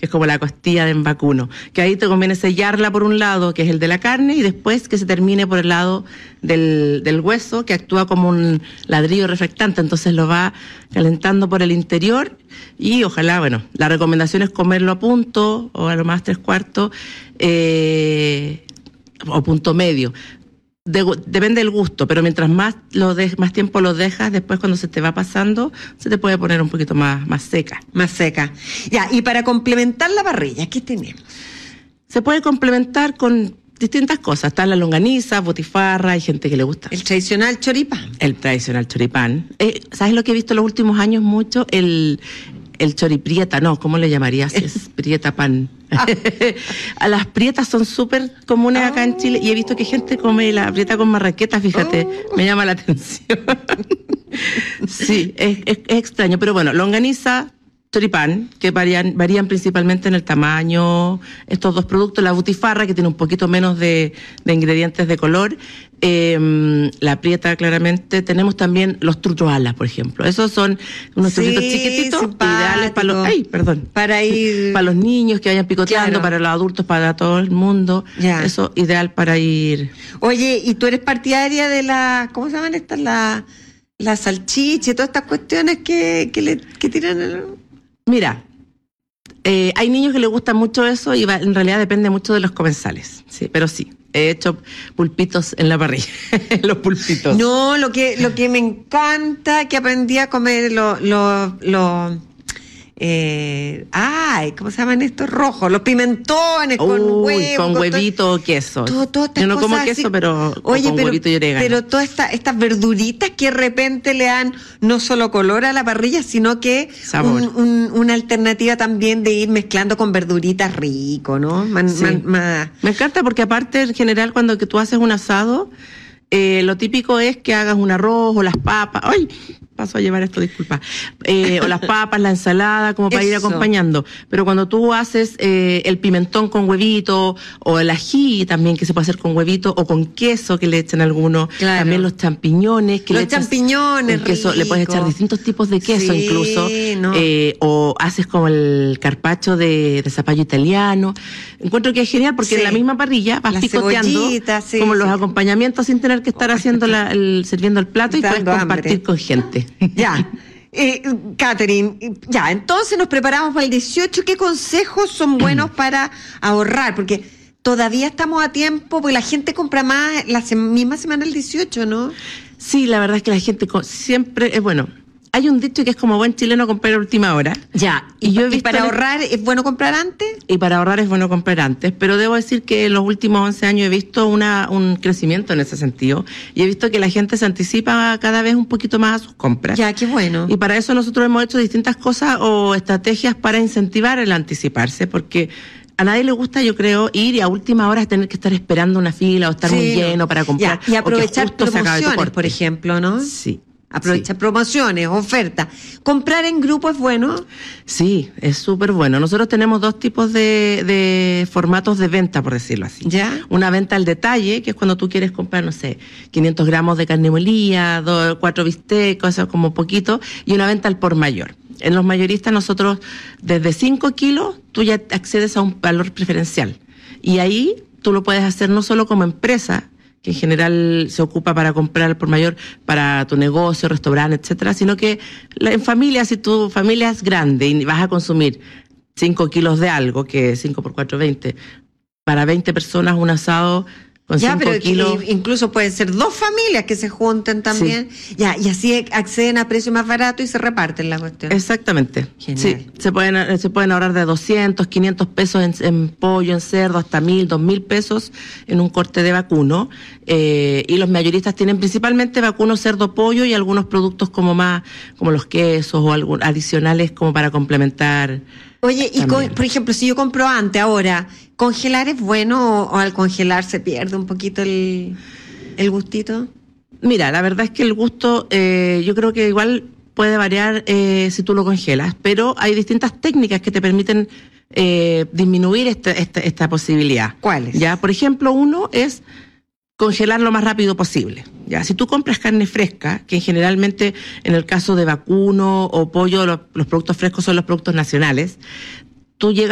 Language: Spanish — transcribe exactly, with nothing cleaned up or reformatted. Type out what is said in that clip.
que es como la costilla de vacuno, que ahí te conviene sellarla por un lado, que es el de la carne, y después que se termine por el lado del, del hueso, que actúa como un ladrillo reflectante, entonces lo va calentando por el interior, y ojalá, bueno, la recomendación es comerlo a punto, o a lo más tres cuartos, eh, o punto medio. De, depende del gusto, pero mientras más lo de, más tiempo lo dejas, después cuando se te va pasando, se te puede poner un poquito más, más seca. Más seca. Ya, y para complementar la parrilla, ¿qué tenemos? Se puede complementar con distintas cosas. Está la longaniza, botifarra, hay gente que le gusta. El tradicional choripán. El tradicional choripán. Eh, ¿Sabes lo que he visto en los últimos años mucho? El, el choriprieta, no, ¿cómo le llamarías? Es prieta pan. Ah. A las prietas son súper comunes oh. acá en Chile, y he visto que gente come la prieta con marraqueta, fíjate, oh. me llama la atención. Sí, es, es, es extraño, pero bueno, longaniza, choripán, que varían, varían principalmente en el tamaño, estos dos productos, la butifarra, que tiene un poquito menos de, de ingredientes de color, eh, la prieta claramente, tenemos también los truchoalas, por ejemplo, esos son unos sí, trocitos chiquititos, ideales para los, ay, perdón, para ir, para los niños que vayan picoteando, claro. Para los adultos, para todo el mundo, ya. Eso ideal para ir. Oye, ¿y tú eres partidaria de la, cómo se llaman estas, la, la salchicha y todas estas cuestiones que, que le, que tiran el... Mira, eh, hay niños que les gusta mucho eso y va, en realidad depende mucho de los comensales, sí, pero sí, he hecho pulpitos en la parrilla, los pulpitos. No, lo que lo que me encanta, que aprendí a comer los lo, lo, eh, ay, ¿cómo se llaman estos rojos? Los pimentones con Uy, huevo, con, con huevito o queso. Todo, todo Yo no como queso, así, pero oye, con pero, huevito y orégano. Pero todas esta, estas verduritas que de repente le dan no solo color a la parrilla, sino que un, un, una alternativa también de ir mezclando con verduritas rico, ¿no? Man, sí. man, man. Me encanta porque aparte, en general, cuando que tú haces un asado, eh, lo típico es que hagas un arroz o las papas. ¡Ay! Paso a llevar esto, disculpa. Eh, o las papas, la ensalada, como para Eso. ir acompañando. Pero cuando tú haces eh, el pimentón con huevito, o el ají también, que se puede hacer con huevito, o con queso, que le echan algunos. Claro. También los champiñones. Que los le echas champiñones, queso, rico. Le puedes echar distintos tipos de queso, sí, incluso. No. Eh, o haces como el carpaccio de, de zapallo italiano. Encuentro que es genial porque sí. en la misma parrilla vas la picoteando sí, como sí. los acompañamientos sin tener que estar haciendo la, el, sirviendo el plato, Dando y puedes compartir hambre. Con gente. Ya, eh, Catherine, ya, entonces nos preparamos para el dieciocho. ¿Qué consejos son buenos para ahorrar? Porque todavía estamos a tiempo, porque la gente compra más la se- misma semana el dieciocho, ¿no? Sí, la verdad es que la gente co- siempre, es eh, bueno, hay un dicho que es como buen chileno comprar a última hora. Ya, y, y, yo he visto ¿y para ahorrar es bueno comprar antes? Y para ahorrar es bueno comprar antes, pero debo decir que en los últimos once años he visto una un crecimiento en ese sentido, y he visto que la gente se anticipa cada vez un poquito más a sus compras. Ya, qué bueno. Y para eso nosotros hemos hecho distintas cosas o estrategias para incentivar el anticiparse, porque a nadie le gusta, yo creo, ir y a última hora tener que estar esperando una fila o estar sí, muy lleno para comprar. Ya, y aprovechar promociones, por ejemplo, ¿no? Sí. Aprovechar sí. promociones, ofertas. ¿Comprar en grupo es bueno? Sí, es súper bueno. Nosotros tenemos dos tipos de, de formatos de venta, por decirlo así. ¿Ya? Una venta al detalle, que es cuando tú quieres comprar, no sé, quinientos gramos de carne molida, dos, cuatro bistecs, cosas como poquito, y una venta al por mayor. En los mayoristas nosotros, desde cinco kilos, tú ya accedes a un valor preferencial. Y ahí tú lo puedes hacer no solo como empresa, que en general se ocupa para comprar por mayor para tu negocio, restaurante, etcétera, sino que en familia, si tu familia es grande y vas a consumir cinco kilos de algo, que cinco por cuatro, veinte, para veinte personas un asado con ya, cinco pero kilos. Incluso pueden ser dos familias que se junten también. Sí. Ya, y así acceden a precio más barato y se reparten la cuestión. Exactamente. Genial. Sí, se pueden, se pueden ahorrar de doscientos, quinientos pesos en, en pollo, en cerdo, hasta mil, dos mil pesos en un corte de vacuno. Eh, y los mayoristas tienen principalmente vacuno, cerdo, pollo y algunos productos como más, como los quesos o algún, adicionales como para complementar. Oye, y con, por ejemplo, si yo compro antes, ahora, ¿congelar es bueno o, o al congelar se pierde un poquito el, el gustito? Mira, la verdad es que el gusto, eh, yo creo que igual puede variar eh, si tú lo congelas, pero hay distintas técnicas que te permiten eh, disminuir esta, esta, esta posibilidad. ¿Cuáles? Ya, por ejemplo, uno es congelar lo más rápido posible. Ya, si tú compras carne fresca, que generalmente en el caso de vacuno o pollo, los, los productos frescos son los productos nacionales, tú llegas